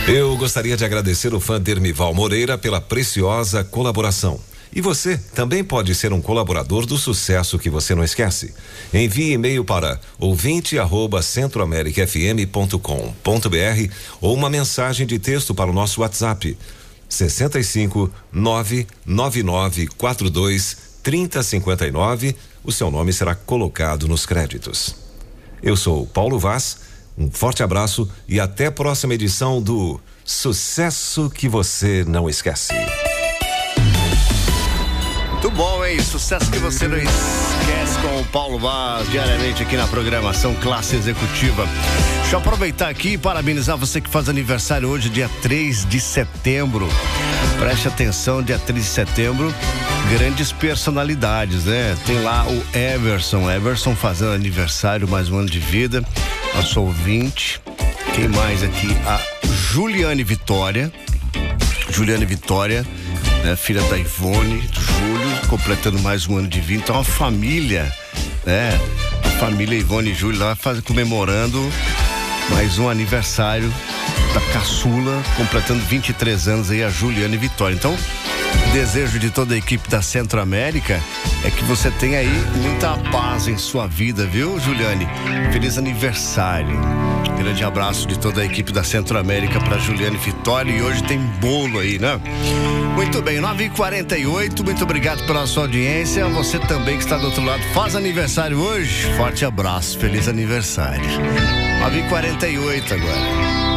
Eu gostaria de agradecer o fã Dermival Moreira pela preciosa colaboração. E você também pode ser um colaborador do sucesso que você não esquece. Envie e-mail para ouvinte@centroamericafm.com.br ou uma mensagem de texto para o nosso WhatsApp 65 99942 3059. O seu nome será colocado nos créditos. Eu sou Paulo Vaz, um forte abraço e até a próxima edição do Sucesso que você não esquece. Muito bom, hein? Sucesso que você não esquece com o Paulo Vaz, diariamente aqui na programação Classe Executiva. Deixa eu aproveitar aqui e parabenizar você que faz aniversário hoje, dia 3 de setembro. Preste atenção, dia 3 de setembro, grandes personalidades, né? Tem lá o Everson fazendo aniversário, mais um ano de vida, nosso ouvinte. Quem mais aqui? A Juliane Vitória, né? Filha da Ivone, do Júlio, completando mais um ano de vida. Então a família, né? A família Ivone e Júlio lá comemorando mais um aniversário da caçula, completando 23 anos aí, a Juliane Vitória. Então, o desejo de toda a equipe da Centro-América é que você tenha aí muita paz em sua vida, viu, Juliane? Feliz aniversário. Grande abraço de toda a equipe da Centro-América para Juliane Vitória, e hoje tem bolo aí, né? Muito bem, 9h48, muito obrigado pela sua audiência. Você também que está do outro lado faz aniversário hoje, forte abraço, feliz aniversário. 9h48 agora.